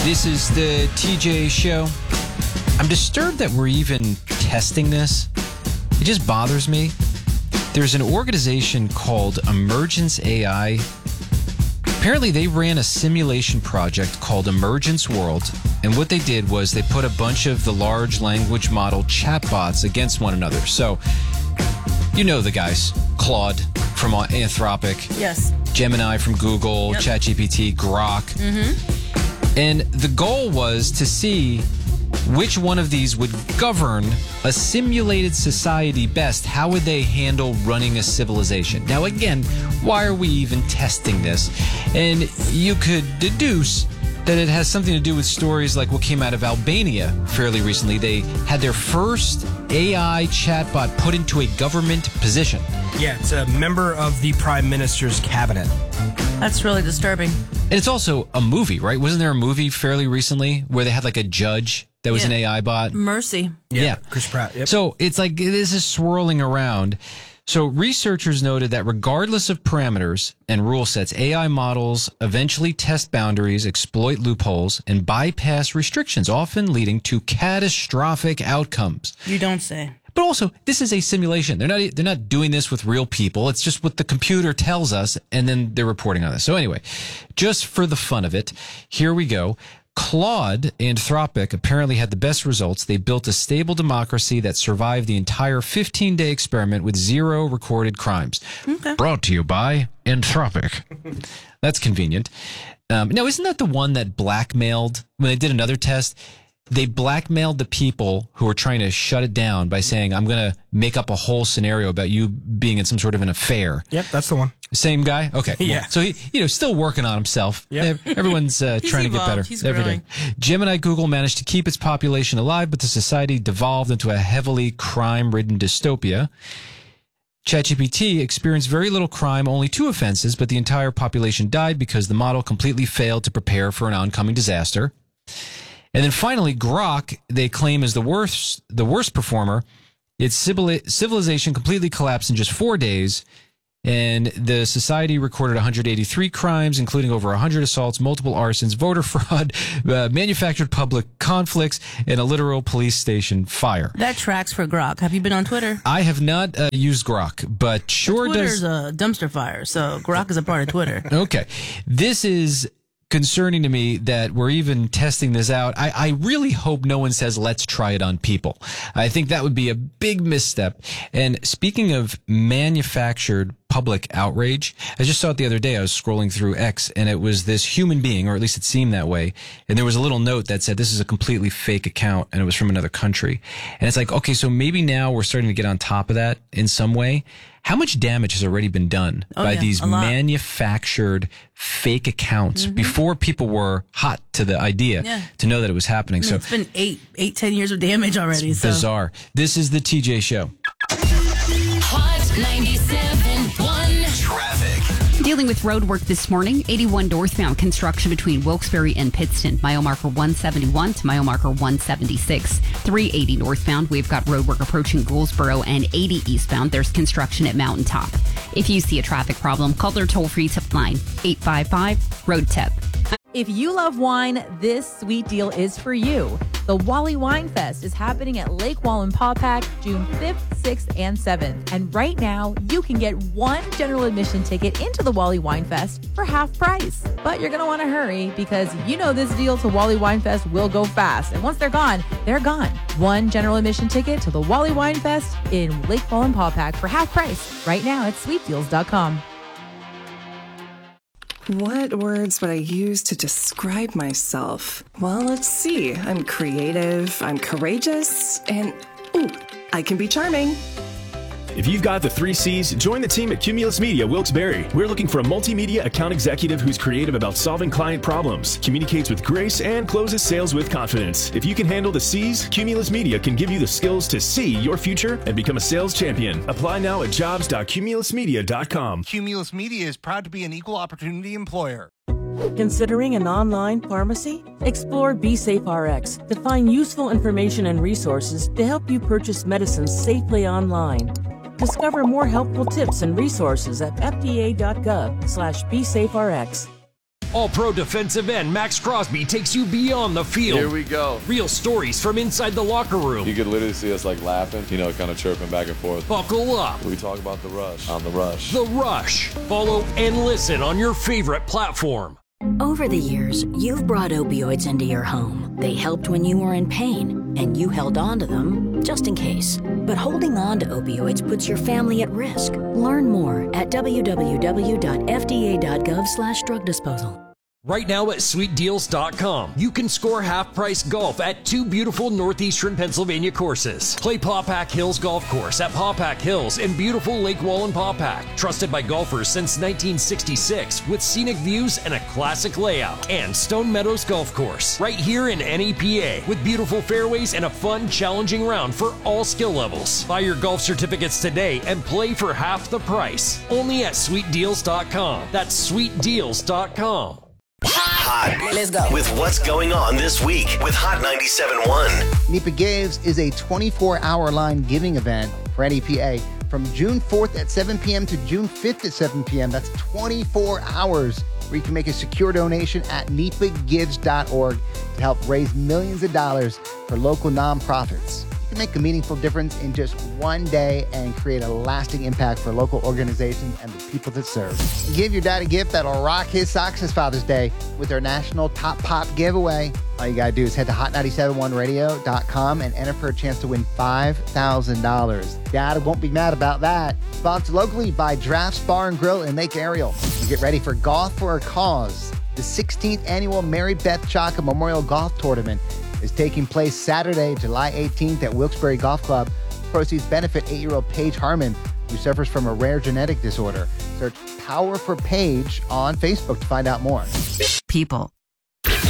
This is the TJ Show. I'm disturbed that we're even testing this. It just bothers me. There's an organization called Emergence AI. Apparently, they ran a simulation project called Emergence World, and what they did was they put a bunch of the large language model chatbots against one another. So, you know the guys. Claude from Anthropic. Yes. Gemini from Google. Yep. ChatGPT. Grok. Mm-hmm. And the goal was to see which one of these would govern a simulated society best. How would they handle running a civilization? Now, again, why are we even testing this? And you could deduce that it has something to do with stories like what came out of Albania fairly recently. They had their first AI chatbot put into a government position. Yeah, it's a member of the Prime Minister's cabinet. That's really disturbing. And it's also a movie, right? Wasn't there a movie fairly recently where they had like a judge that was an AI bot? Mercy. Yeah. Chris Pratt. Yep. So it's like this is swirling around. So researchers noted that regardless of parameters and rule sets, AI models eventually test boundaries, exploit loopholes, and bypass restrictions, often leading to catastrophic outcomes. You don't say. But also, this is a simulation. They're not doing this with real people. It's just what the computer tells us, and then they're reporting on this. So anyway, just for the fun of it, here we go. Claude, Anthropic, apparently had the best results. They built a stable democracy that survived the entire 15-day experiment with 0 recorded crimes. Okay. Brought to you by Anthropic. That's convenient. Now, isn't that the one that blackmailed, when they did another test, they blackmailed the people who were trying to shut it down by saying, I'm going to make up a whole scenario about you being in some sort of an affair. Yep, that's the one. Same guy? Okay. Yeah. So he, still working on himself. Yep. Everyone's trying to get better He's every growing. day. Gemini Google managed to keep its population alive, but the society devolved into a heavily crime-ridden dystopia. ChatGPT experienced very little crime, only 2 offenses, but the entire population died because the model completely failed to prepare for an oncoming disaster. And then finally, Grok, they claim is the worst performer. Its civilization completely collapsed in just 4 days. And the society recorded 183 crimes, including over 100 assaults, multiple arsons, voter fraud, manufactured public conflicts, and a literal police station fire. That tracks for Grok. Have you been on Twitter? I have not used Grok, but sure Twitter's does. a dumpster fire, so Grok is a part of Twitter. Okay. This is concerning to me that we're even testing this out. I really hope no one says, let's try it on people. I think that would be a big misstep. And speaking of manufactured public outrage, I just saw it the other day. I was scrolling through X, and it was this human being, or at least it seemed that way. And there was a little note that said, this is a completely fake account, and it was from another country. And it's like, okay, so maybe now we're starting to get on top of that in some way. How much damage has already been done by these manufactured fake accounts before people were hot to the idea to know that it was happening? So it's been 10 years of damage already. It's bizarre. This is the TJ Show. Hot 97.1 Traffic. Dealing with road work this morning, 81 northbound construction between Wilkes-Barre and Pittston, mile marker 171 to mile marker 176. 380 northbound, we've got road work approaching Goldsboro, and 80 eastbound, there's construction at Mountaintop. If you see a traffic problem, call their toll-free tip line, 855-ROAD-TIP. If you love wine, this sweet deal is for you. The Wally Wine Fest is happening at Lake Wallenpaupack June 5th, 6th, and 7th. And right now, you can get 1 general admission ticket into the Wally Wine Fest for half price. But you're going to want to hurry because you know this deal to Wally Wine Fest will go fast. And once they're gone, they're gone. 1 general admission ticket to the Wally Wine Fest in Lake Wallenpaupack for half price right now at sweetdeals.com. What words would I use to describe myself? Well, let's see. I'm creative, I'm courageous, and I can be charming. If you've got the 3 C's, join the team at Cumulus Media Wilkes-Barre. We're looking for a multimedia account executive who's creative about solving client problems, communicates with grace, and closes sales with confidence. If you can handle the C's, Cumulus Media can give you the skills to see your future and become a sales champion. Apply now at jobs.cumulusmedia.com. Cumulus Media is proud to be an equal opportunity employer. Considering an online pharmacy? Explore BeSafeRx to find useful information and resources to help you purchase medicines safely online. Discover more helpful tips and resources at fda.gov/BeSafeRx. All-Pro defensive end Max Crosby takes you beyond the field. Here we go. Real stories from inside the locker room. You could literally see us like laughing, kind of chirping back and forth. Buckle up. We talk about The Rush on The Rush. The Rush. Follow and listen on your favorite platform. Over the years, you've brought opioids into your home. They helped when you were in pain, and you held on to them just in case. But holding on to opioids puts your family at risk. Learn more at www.fda.gov/drug disposal. Right now at sweetdeals.com, you can score half-price golf at 2 beautiful northeastern Pennsylvania courses. Play Pawpack Hills Golf Course at Pawpack Hills in beautiful Lake Wallenpaupack. Trusted by golfers since 1966 with scenic views and a classic layout. And Stone Meadows Golf Course, right here in NEPA, with beautiful fairways and a fun, challenging round for all skill levels. Buy your golf certificates today and play for half the price. Only at sweetdeals.com. That's sweetdeals.com. Hot. Let's go. With what's going on this week with Hot 97.1. NEPA Gives is a 24-hour line giving event for NEPA from June 4th at 7 p.m. to June 5th at 7 p.m. That's 24 hours where you can make a secure donation at nepagives.org to help raise millions of dollars for local nonprofits. You can make a meaningful difference in just one day and create a lasting impact for local organizations and the people that serve. Give your dad a gift that'll rock his socks this Father's Day with our National Top Pop giveaway. All you gotta do is head to hot971radio.com and enter for a chance to win $5,000. Dad won't be mad about that. Sponsored locally by Drafts Bar and Grill in Lake Ariel. You get ready for Golf for a Cause. The 16th annual Mary Beth Chaka Memorial Golf Tournament is taking place Saturday, July 18th at Wilkes-Barre Golf Club. Proceeds benefit 8-year-old Paige Harmon, who suffers from a rare genetic disorder. Search Power for Paige on Facebook to find out more. People